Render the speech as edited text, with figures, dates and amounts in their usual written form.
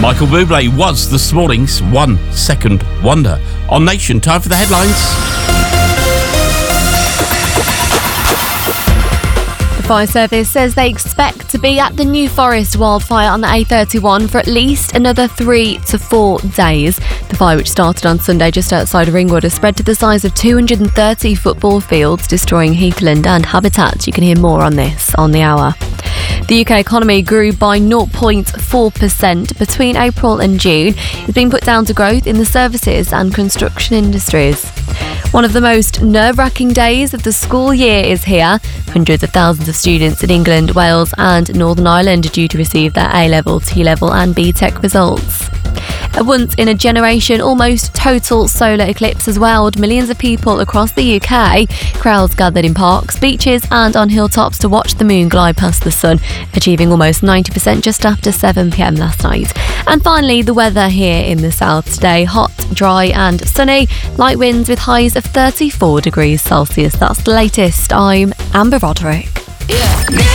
Michael Bublé was this morning's 1 second wonder. On Nation, time for the headlines. The fire service says they expect to be at the New Forest wildfire on the A31 for at least another 3 to 4 days. The fire, which started on Sunday just outside Ringwood, has spread to the size of 230 football fields, destroying heathland and habitat. You can hear more on this on the hour. The UK economy grew by 0.4% between April and June. It's been put down to growth in the services and construction industries. One of the most nerve-wracking days of the school year is here. Hundreds of thousands of students in England, Wales and Northern Ireland are due to receive their A-level, T-level and B-Tech results. A once-in-a-generation, almost total solar eclipse has wowed millions of people across the UK. Crowds gathered in parks, beaches and on hilltops to watch the moon glide past the sun, achieving almost 90% just after 7 p.m. last night. And finally, the weather here in the south today. Hot, dry and sunny. Light winds with highs of 34 degrees Celsius. That's the latest. I'm Amber Roderick.